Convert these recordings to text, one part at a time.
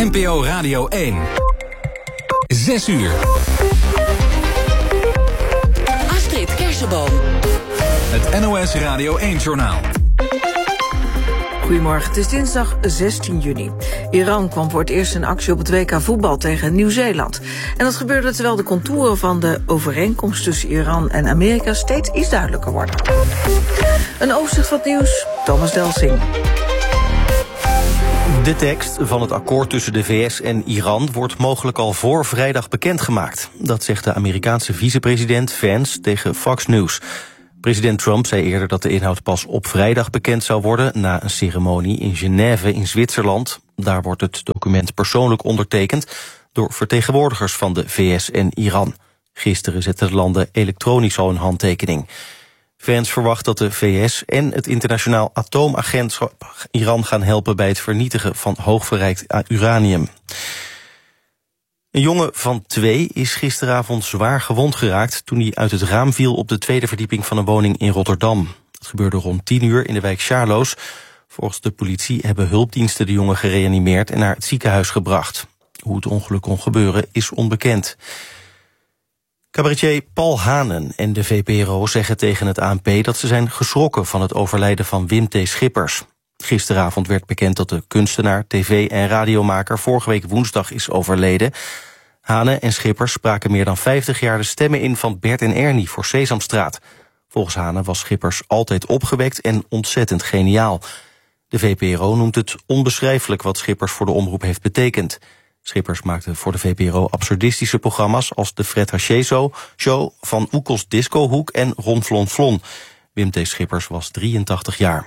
NPO Radio 1. 6 uur. Astrid Kersenboom. Het NOS Radio 1-journaal. Goedemorgen, het is dinsdag 16 juni. Iran kwam voor het eerst in actie op het WK voetbal tegen Nieuw-Zeeland. En dat gebeurde terwijl de contouren van de overeenkomst tussen Iran en Amerika steeds iets duidelijker worden. Een overzicht van het nieuws, Thomas Delsing. De tekst van het akkoord tussen de VS en Iran wordt mogelijk al voor vrijdag bekendgemaakt. Dat zegt de Amerikaanse vicepresident Vance tegen Fox News. President Trump zei eerder dat de inhoud pas op vrijdag bekend zou worden na een ceremonie in Genève in Zwitserland. Daar wordt het document persoonlijk ondertekend door vertegenwoordigers van de VS en Iran. Gisteren zetten de landen elektronisch al een handtekening. Vance verwacht dat de VS en het internationaal atoomagentschap Iran gaan helpen bij het vernietigen van hoogverrijkt uranium. Een jongen van 2 is gisteravond zwaar gewond geraakt toen hij uit het raam viel op de tweede verdieping van een woning in Rotterdam. Het gebeurde rond 10 uur in de wijk Sjaarloos. Volgens de politie hebben hulpdiensten de jongen gereanimeerd en naar het ziekenhuis gebracht. Hoe het ongeluk kon gebeuren is onbekend. Cabaretier Paul Hanen en de VPRO zeggen tegen het ANP dat ze zijn geschrokken van het overlijden van Wim T. Schippers. Gisteravond werd bekend dat de kunstenaar, tv- en radiomaker vorige week woensdag is overleden. Hanen en Schippers spraken meer dan 50 jaar de stemmen in van Bert en Ernie voor Sesamstraat. Volgens Hanen was Schippers altijd opgewekt en ontzettend geniaal. De VPRO noemt het onbeschrijfelijk wat Schippers voor de omroep heeft betekend. Schippers maakte voor de VPRO absurdistische programma's als de Fred Haché Show, Van Oekels Discohoek en Ron Flon Flon. Wim T. Schippers was 83 jaar.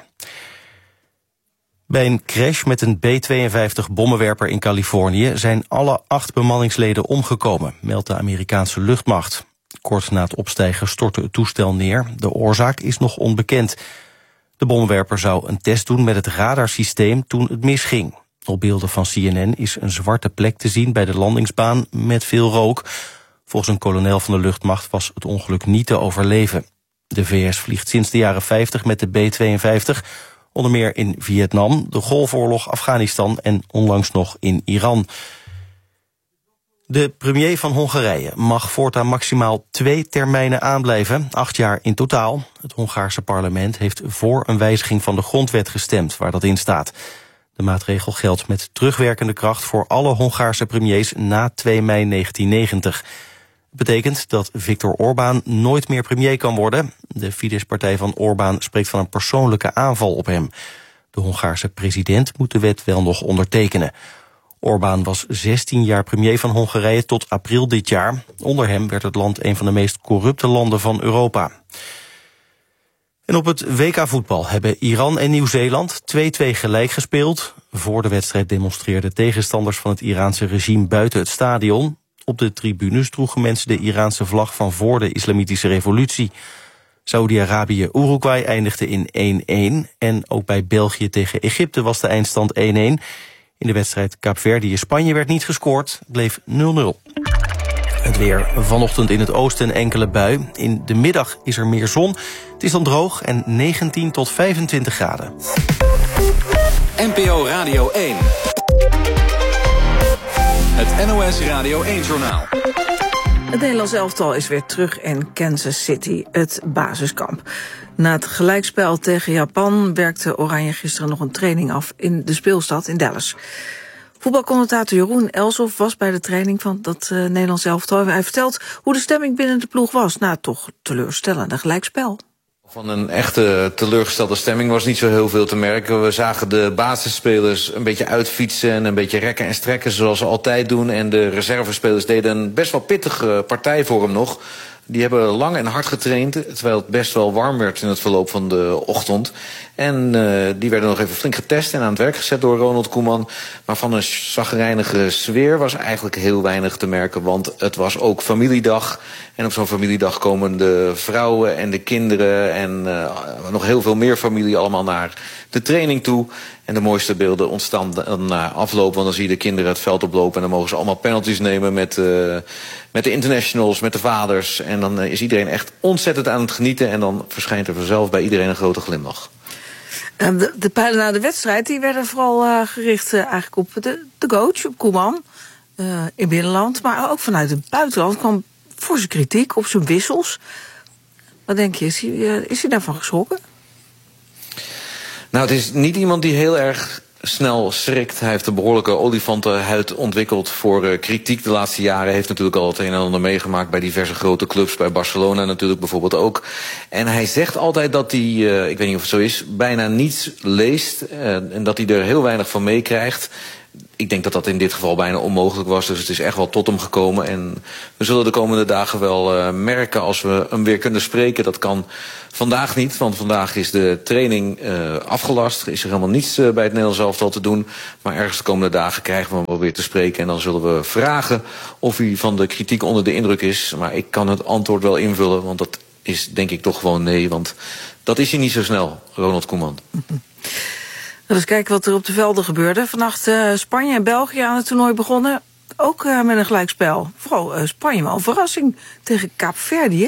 Bij een crash met een B-52 bommenwerper in Californië zijn alle 8 bemanningsleden omgekomen, meldt de Amerikaanse luchtmacht. Kort na het opstijgen stortte het toestel neer. De oorzaak is nog onbekend. De bommenwerper zou een test doen met het radarsysteem toen het misging. Op beelden van CNN is een zwarte plek te zien bij de landingsbaan met veel rook. Volgens een kolonel van de luchtmacht was het ongeluk niet te overleven. De VS vliegt sinds de jaren 50 met de B-52... onder meer in Vietnam, de Golfoorlog, Afghanistan en onlangs nog in Iran. De premier van Hongarije mag voortaan maximaal 2 termijnen aanblijven, 8 jaar in totaal. Het Hongaarse parlement heeft voor een wijziging van de grondwet gestemd, waar dat in staat. De maatregel geldt met terugwerkende kracht voor alle Hongaarse premiers na 2 mei 1990. Het betekent dat Viktor Orbán nooit meer premier kan worden. De Fidesz-partij van Orbán spreekt van een persoonlijke aanval op hem. De Hongaarse president moet de wet wel nog ondertekenen. Orbán was 16 jaar premier van Hongarije tot april dit jaar. Onder hem werd het land een van de meest corrupte landen van Europa. En op het WK-voetbal hebben Iran en Nieuw-Zeeland 2-2 gelijk gespeeld. Voor de wedstrijd demonstreerden tegenstanders van het Iraanse regime buiten het stadion. Op de tribunes droegen mensen de Iraanse vlag van voor de Islamitische Revolutie. Saudi-Arabië-Uruguay eindigde in 1-1. En ook bij België tegen Egypte was de eindstand 1-1. In de wedstrijd Kaapverdië-Spanje werd niet gescoord, het bleef 0-0. Het weer vanochtend in het oosten een enkele bui. In de middag is er meer zon. Het is dan droog en 19 tot 25 graden. NPO Radio 1. Het NOS Radio 1-journaal. Het Nederlands elftal is weer terug in Kansas City, het basiskamp. Na het gelijkspel tegen Japan werkte Oranje gisteren nog een training af in de speelstad in Dallas. Voetbalcommentator Jeroen Elsof was bij de training van dat Nederlands elftal. Hij vertelt hoe de stemming binnen de ploeg was na het toch teleurstellende gelijkspel. Van een echte teleurgestelde stemming was niet zo heel veel te merken. We zagen de basisspelers een beetje uitfietsen en een beetje rekken en strekken zoals ze altijd doen. En de reservespelers deden een best wel pittige partij voor hem nog. Die hebben lang en hard getraind, terwijl het best wel warm werd in het verloop van de ochtend. En die werden nog even flink getest en aan het werk gezet door Ronald Koeman. Maar van een chagrijnige sfeer was eigenlijk heel weinig te merken, want het was ook familiedag. En op zo'n familiedag komen de vrouwen en de kinderen en nog heel veel meer familie allemaal naar de training toe. En de mooiste beelden ontstaan na afloop, want dan zie je de kinderen het veld oplopen en dan mogen ze allemaal penalties nemen met de internationals, met de vaders. En dan is iedereen echt ontzettend aan het genieten en dan verschijnt er vanzelf bij iedereen een grote glimlach. De pijlen na de wedstrijd die werden vooral gericht eigenlijk op de coach, op Koeman. In binnenland, maar ook vanuit het buitenland kwam voor zijn kritiek op zijn wissels. Wat denk je, is hij daarvan geschrokken? Nou, het is niet iemand die heel erg snel schrikt. Hij heeft een behoorlijke olifantenhuid ontwikkeld voor kritiek de laatste jaren. Heeft natuurlijk al het een en ander meegemaakt bij diverse grote clubs. Bij Barcelona natuurlijk bijvoorbeeld ook. En hij zegt altijd dat hij, ik weet niet of het zo is, bijna niets leest. En dat hij er heel weinig van meekrijgt. Ik denk dat dat in dit geval bijna onmogelijk was. Dus het is echt wel tot hem gekomen. En we zullen de komende dagen wel merken als we hem weer kunnen spreken. Dat kan vandaag niet, want vandaag is de training afgelast. Is er helemaal niets bij het Nederlands elftal te doen. Maar ergens de komende dagen krijgen we hem wel weer te spreken. En dan zullen we vragen of hij van de kritiek onder de indruk is. Maar ik kan het antwoord wel invullen, want dat is denk ik toch gewoon nee. Want dat is hij niet zo snel, Ronald Koeman. Eens kijken wat er op de velden gebeurde. Vannacht Spanje en België aan het toernooi begonnen. Ook met een gelijkspel. Vooral Spanje wel een verrassing tegen Kaapverdië.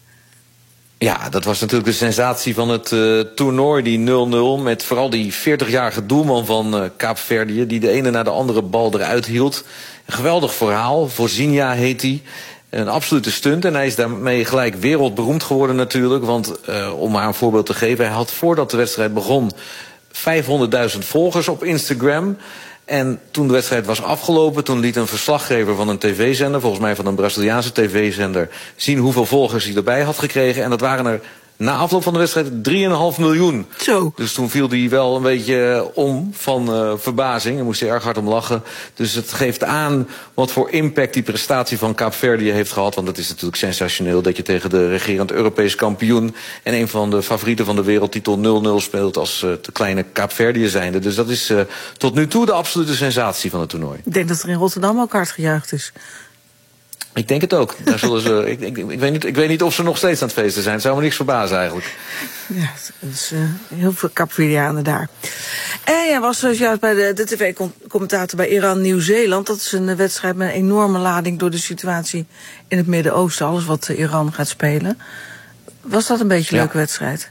Ja, dat was natuurlijk de sensatie van het toernooi, die 0-0. Met vooral die 40-jarige doelman van Kaapverdië, die de ene na de andere bal eruit hield. Een geweldig verhaal. Voorzinia heet hij. Een absolute stunt. En hij is daarmee gelijk wereldberoemd geworden natuurlijk. Want om maar een voorbeeld te geven, hij had voordat de wedstrijd begon 500.000 volgers op Instagram. En toen de wedstrijd was afgelopen, toen liet een verslaggever van een tv-zender, volgens mij van een Braziliaanse tv-zender, zien hoeveel volgers hij erbij had gekregen. En dat waren er na afloop van de wedstrijd 3,5 miljoen. Zo. Dus toen viel hij wel een beetje om van verbazing. En moest hij erg hard om lachen. Dus het geeft aan wat voor impact die prestatie van Kaapverdië heeft gehad. Want het is natuurlijk sensationeel dat je tegen de regerend Europees kampioen en een van de favorieten van de wereldtitel 0-0 speelt als de kleine Kaapverdië zijnde. Dus dat is tot nu toe de absolute sensatie van het toernooi. Ik denk dat er in Rotterdam ook hard gejuicht is. Ik denk het ook. Daar zullen ze, ik weet niet of ze nog steeds aan het feesten zijn. Het zou me niks verbazen eigenlijk. Ja, dat is heel veel Kaapverdianen daar. En jij was juist bij de tv-commentator bij Iran-Nieuw-Zeeland. Dat is een wedstrijd met een enorme lading door de situatie in het Midden-Oosten. Alles wat Iran gaat spelen. Was dat een beetje een leuke wedstrijd?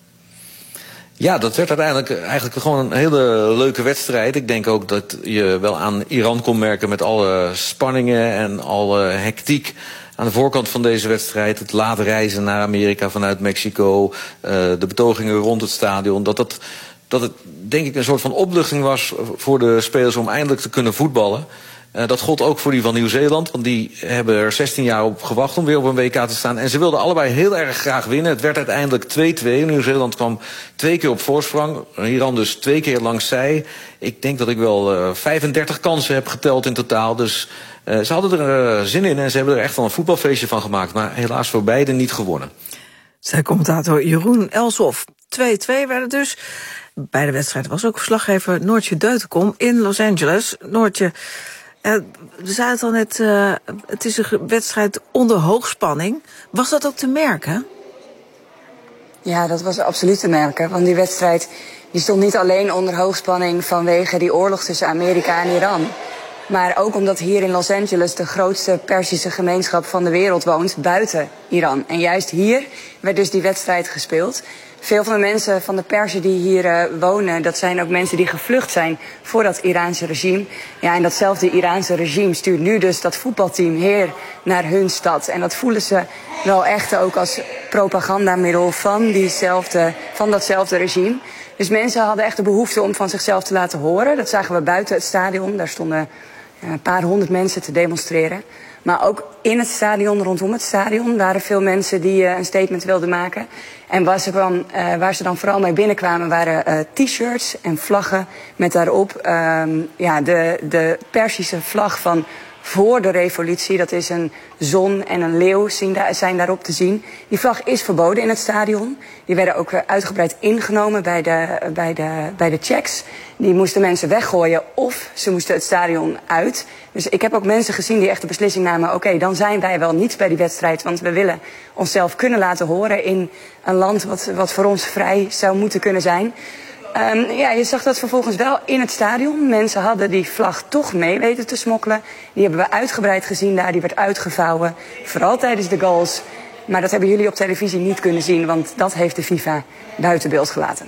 Ja, dat werd eigenlijk gewoon een hele leuke wedstrijd. Ik denk ook dat je wel aan Iran kon merken met alle spanningen en alle hectiek aan de voorkant van deze wedstrijd. Het laten reizen naar Amerika vanuit Mexico, de betogingen rond het stadion. Dat het denk ik een soort van opluchting was voor de spelers om eindelijk te kunnen voetballen. Dat gold ook voor die van Nieuw-Zeeland, want die hebben er 16 jaar op gewacht om weer op een WK te staan. En ze wilden allebei heel erg graag winnen. Het werd uiteindelijk 2-2. Nieuw-Zeeland kwam 2 keer op voorsprong. Iran dus 2 keer langs zij. Ik denk dat ik wel 35 kansen heb geteld in totaal. Dus ze hadden er zin in en ze hebben er echt wel een voetbalfeestje van gemaakt. Maar helaas voor beide niet gewonnen. Zei commentator Jeroen Elshoff. 2-2 werd het dus. Bij de wedstrijd was ook verslaggever Noortje Deutenkom in Los Angeles. Noortje, we zeiden het al net, het is een wedstrijd onder hoogspanning. Was dat ook te merken? Ja, dat was absoluut te merken. Want die wedstrijd die stond niet alleen onder hoogspanning vanwege die oorlog tussen Amerika en Iran. Maar ook omdat hier in Los Angeles de grootste Perzische gemeenschap van de wereld woont, buiten Iran. En juist hier werd dus die wedstrijd gespeeld. Veel van de mensen van de Perzen die hier wonen, dat zijn ook mensen die gevlucht zijn voor dat Iraanse regime. Ja, en datzelfde Iraanse regime stuurt nu dus dat voetbalteam hier naar hun stad. En dat voelen ze wel echt ook als propagandamiddel van datzelfde regime. Dus mensen hadden echt de behoefte om van zichzelf te laten horen. Dat zagen we buiten het stadion. Daar stonden een paar honderd mensen te demonstreren. Maar ook in het stadion, rondom het stadion, waren veel mensen die een statement wilden maken. En waar ze dan vooral mee binnenkwamen waren t-shirts en vlaggen met daarop de Perzische vlag van voor de revolutie. Dat is een zon en een leeuw zijn daarop te zien. Die vlag is verboden in het stadion. Die werden ook uitgebreid ingenomen bij de checks. Die moesten mensen weggooien of ze moesten het stadion uit. Dus ik heb ook mensen gezien die echt de beslissing namen, oké, dan zijn wij wel niet bij die wedstrijd, want we willen onszelf kunnen laten horen in een land wat voor ons vrij zou moeten kunnen zijn. Je zag dat vervolgens wel in het stadion. Mensen hadden die vlag toch mee weten te smokkelen. Die hebben we uitgebreid gezien daar, die werd uitgevouwen. Vooral tijdens de goals. Maar dat hebben jullie op televisie niet kunnen zien, want dat heeft de FIFA buiten beeld gelaten.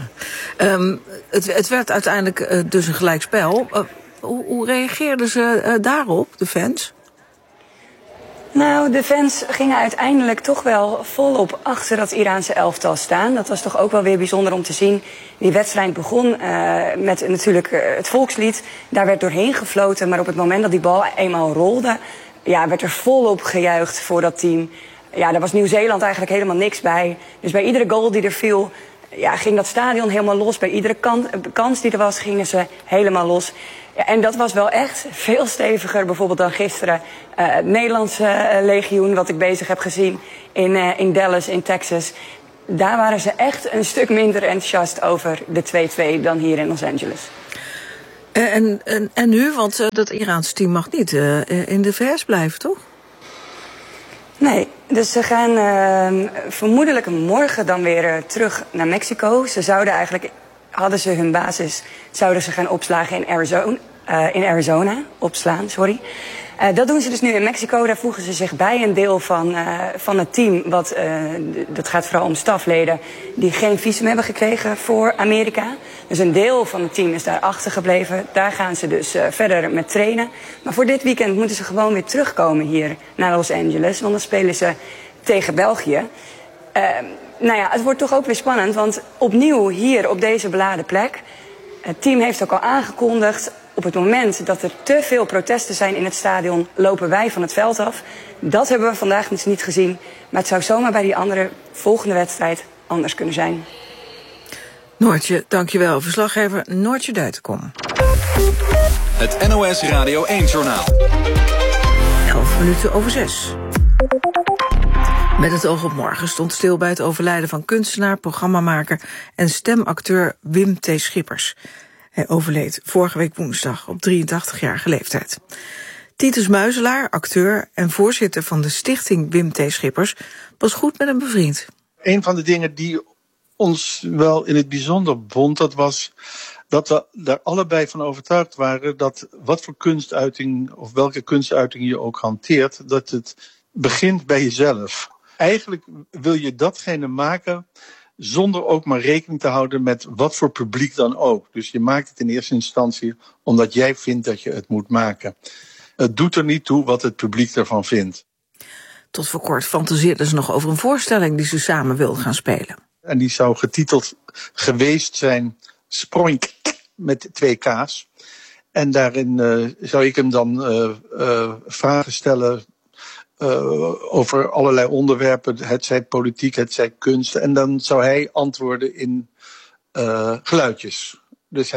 Het werd uiteindelijk dus een gelijkspel. Hoe reageerden ze daarop, de fans? Nou, de fans gingen uiteindelijk toch wel volop achter dat Iraanse elftal staan. Dat was toch ook wel weer bijzonder om te zien. Die wedstrijd begon met natuurlijk het volkslied. Daar werd doorheen gefloten, maar op het moment dat die bal eenmaal rolde, werd er volop gejuicht voor dat team. Ja, daar was Nieuw-Zeeland eigenlijk helemaal niks bij. Dus bij iedere goal die er viel, ging dat stadion helemaal los. Bij iedere kans die er was, gingen ze helemaal los. Ja, en dat was wel echt veel steviger bijvoorbeeld dan gisteren. Het Nederlandse legioen, wat ik bezig heb gezien in Dallas, in Texas. Daar waren ze echt een stuk minder enthousiast over de 2-2 dan hier in Los Angeles. En nu, want dat Iraanse team mag niet in de VS blijven, toch? Nee, dus ze gaan vermoedelijk morgen dan weer terug naar Mexico. Hadden ze hun basis, zouden ze gaan opslagen in Arizona. Dat doen ze dus nu in Mexico. Daar voegen ze zich bij een deel van het team. Dat gaat vooral om stafleden die geen visum hebben gekregen voor Amerika. Dus een deel van het team is daar achtergebleven. Daar gaan ze dus verder met trainen. Maar voor dit weekend moeten ze gewoon weer terugkomen hier naar Los Angeles. Want dan spelen ze tegen België. Het wordt toch ook weer spannend, want opnieuw hier op deze beladen plek. Het team heeft ook al aangekondigd, op het moment dat er te veel protesten zijn in het stadion, lopen wij van het veld af. Dat hebben we vandaag dus niet gezien, maar het zou zomaar bij die andere volgende wedstrijd anders kunnen zijn. Noortje, dankjewel. Verslaggever Noortje Duitenkom. Het NOS Radio 1-journaal. 6:11. Met het oog op morgen stond stil bij het overlijden van kunstenaar, programmamaker en stemacteur Wim T. Schippers. Hij overleed vorige week woensdag op 83-jarige leeftijd. Titus Muizelaar, acteur en voorzitter van de stichting Wim T. Schippers, was goed met hem bevriend. Een van de dingen die ons wel in het bijzonder bond, dat was dat we daar allebei van overtuigd waren dat wat voor kunstuiting of welke kunstuiting je ook hanteert, dat het begint bij jezelf. Eigenlijk wil je datgene maken zonder ook maar rekening te houden met wat voor publiek dan ook. Dus je maakt het in eerste instantie omdat jij vindt dat je het moet maken. Het doet er niet toe wat het publiek ervan vindt. Tot voor kort fantaseerden ze nog over een voorstelling die ze samen wilden gaan spelen. En die zou getiteld geweest zijn Sproink met 2 K's. En daarin zou ik hem dan vragen stellen over allerlei onderwerpen, het zij politiek, het zij kunst. En dan zou hij antwoorden in geluidjes. Dus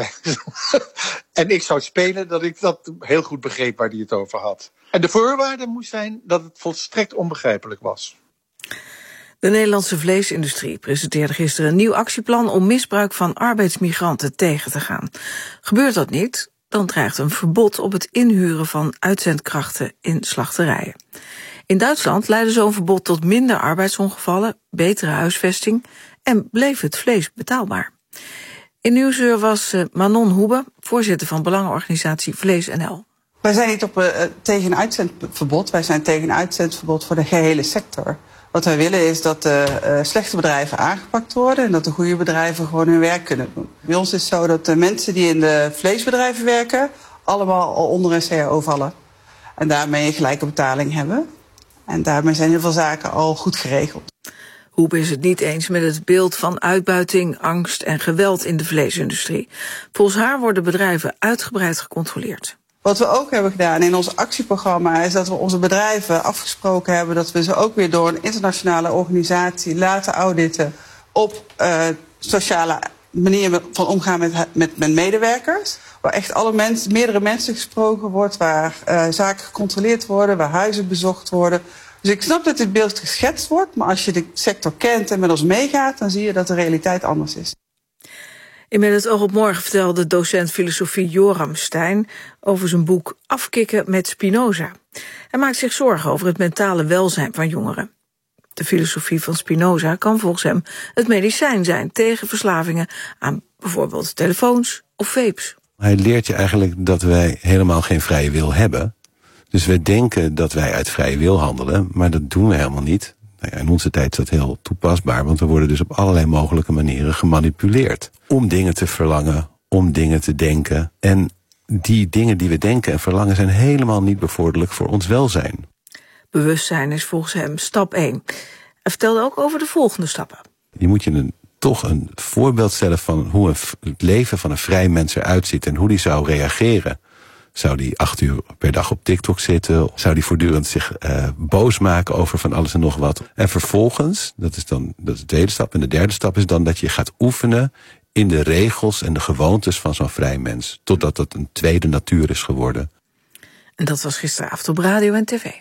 en ik zou spelen dat ik dat heel goed begreep waar hij het over had. En de voorwaarde moest zijn dat het volstrekt onbegrijpelijk was. De Nederlandse vleesindustrie presenteerde gisteren een nieuw actieplan om misbruik van arbeidsmigranten tegen te gaan. Gebeurt dat niet, dan dreigt een verbod op het inhuren van uitzendkrachten in slachterijen. In Duitsland leidde zo'n verbod tot minder arbeidsongevallen, betere huisvesting en bleef het vlees betaalbaar. In Nieuwsuur was Manon Hoebe, voorzitter van belangenorganisatie Vlees NL. Wij zijn niet tegen een uitzendverbod, wij zijn tegen een uitzendverbod voor de gehele sector. Wat wij willen is dat de slechte bedrijven aangepakt worden en dat de goede bedrijven gewoon hun werk kunnen doen. Bij ons is het zo dat de mensen die in de vleesbedrijven werken allemaal al onder een CAO vallen. En daarmee een gelijke betaling hebben. En daarmee zijn heel veel zaken al goed geregeld. Hoebe is het niet eens met het beeld van uitbuiting, angst en geweld in de vleesindustrie. Volgens haar worden bedrijven uitgebreid gecontroleerd. Wat we ook hebben gedaan in ons actieprogramma is dat we onze bedrijven afgesproken hebben dat we ze ook weer door een internationale organisatie laten auditen op sociale manier van omgaan met medewerkers. Waar echt meerdere mensen gesproken wordt, waar zaken gecontroleerd worden, waar huizen bezocht worden. Dus ik snap dat dit beeld geschetst wordt, maar als je de sector kent en met ons meegaat, dan zie je dat de realiteit anders is. In Met het oog op morgen vertelde docent filosofie Joram Stein over zijn boek Afkicken met Spinoza. Hij maakt zich zorgen over het mentale welzijn van jongeren. De filosofie van Spinoza kan volgens hem het medicijn zijn tegen verslavingen aan bijvoorbeeld telefoons of vapes. Hij leert je eigenlijk dat wij helemaal geen vrije wil hebben. Dus we denken dat wij uit vrije wil handelen, maar dat doen we helemaal niet. Nou ja, in onze tijd is dat heel toepasbaar, want we worden dus op allerlei mogelijke manieren gemanipuleerd. Om dingen te verlangen, om dingen te denken. En die dingen die we denken en verlangen zijn helemaal niet bevorderlijk voor ons welzijn. Bewustzijn is volgens hem stap 1. Hij vertelde ook over de volgende stappen. Je moet je toch een voorbeeld stellen van hoe het leven van een vrij mens eruit ziet en hoe die zou reageren. Zou die 8 uur per dag op TikTok zitten? Zou die voortdurend zich boos maken over van alles en nog wat? En vervolgens, dat is de tweede stap. En de derde stap is dan dat je gaat oefenen in de regels en de gewoontes van zo'n vrij mens. Totdat dat een tweede natuur is geworden. En dat was gisteravond op radio en tv.